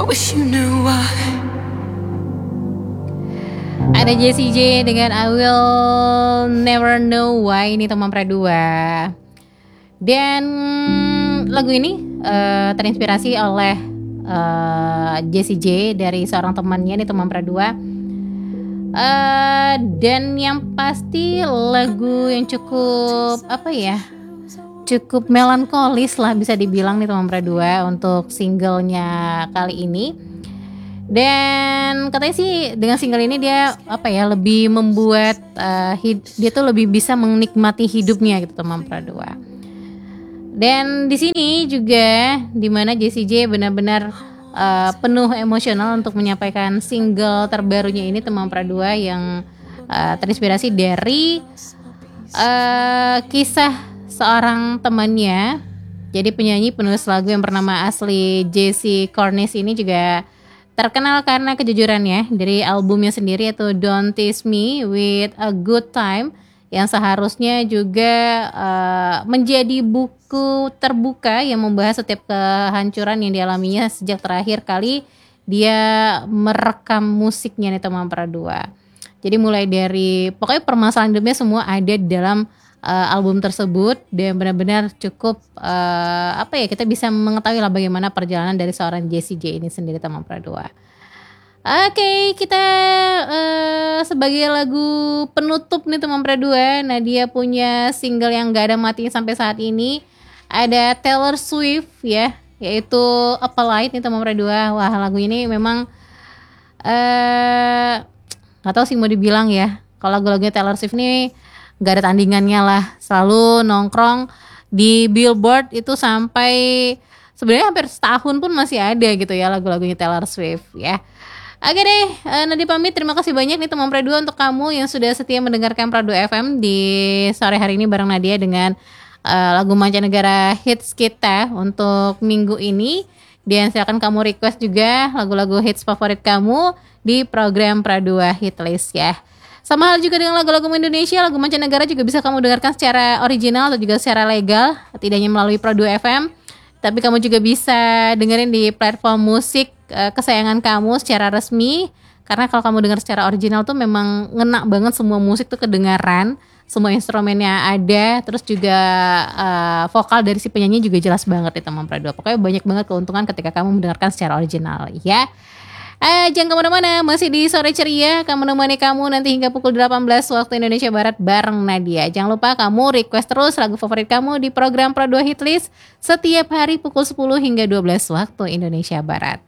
wish you knew why. Ada Jessie J dengan I Will Never Know Why, ini teman Pradua. Dan lagu ini terinspirasi oleh Jessie J dari seorang temannya, ini teman Pradua. Dan yang pasti lagu yang cukup cukup melankolis lah bisa dibilang nih teman Pradua untuk singlenya kali ini. Dan katanya sih dengan single ini dia lebih membuat dia tuh lebih bisa menikmati hidupnya gitu teman Pradua. Dan di sini juga dimana Jessie J benar-benar penuh emosional untuk menyampaikan single terbarunya ini teman Pradua yang terinspirasi dari kisah seorang temannya. Jadi penyanyi penulis lagu yang bernama asli Jesse Cornish ini juga terkenal karena kejujurannya dari albumnya sendiri yaitu Don't Tease Me With A Good Time yang seharusnya juga menjadi buku terbuka yang membahas setiap kehancuran yang dialaminya sejak terakhir kali dia merekam musiknya nih teman Pradua. Jadi mulai dari pokoknya permasalahan hidupnya semua ada di dalam album tersebut dan benar-benar cukup kita bisa mengetahui lah bagaimana perjalanan dari seorang Jessie J ini sendiri teman Pradua. Oke, kita sebagai lagu penutup nih teman Pradua, Nadia punya single yang gak ada matinya sampai saat ini. Ada Taylor Swift ya, yaitu Appalite nih teman Pradua. Wah, lagu ini memang gak tahu sih mau dibilang ya. Kalau lagu-lagunya Taylor Swift nih gak ada tandingannya lah, selalu nongkrong di Billboard itu sampai sebenarnya hampir setahun pun masih ada gitu ya lagu-lagunya Taylor Swift ya. Oke deh, Nadia pamit. Terima kasih banyak nih teman Pradua untuk kamu yang sudah setia mendengarkan Pradu FM di sore hari ini bareng Nadia dengan lagu mancanegara hits kita untuk minggu ini. Dan silakan kamu request juga lagu-lagu hits favorit kamu di program Pradua Hitlist ya. Sama hal juga dengan lagu-lagu Indonesia, lagu mancanegara juga bisa kamu dengarkan secara original atau juga secara legal, tidak hanya melalui Pradu FM, tapi kamu juga bisa dengerin di platform musik kesayangan kamu secara resmi. Karena kalau kamu dengar secara original tuh memang ngena banget, semua musik tuh kedengaran, semua instrumennya ada, terus juga vokal dari si penyanyi juga jelas banget ya teman Pradu. Pokoknya banyak banget keuntungan ketika kamu mendengarkan secara original ya. Jangan kemana-mana, masih di Sore Ceria, akan menemani kamu nanti hingga pukul 18 waktu Indonesia Barat bareng Nadia. Jangan lupa kamu request terus lagu favorit kamu di program Pro 2 Hitlist setiap hari pukul 10 hingga 12 waktu Indonesia Barat.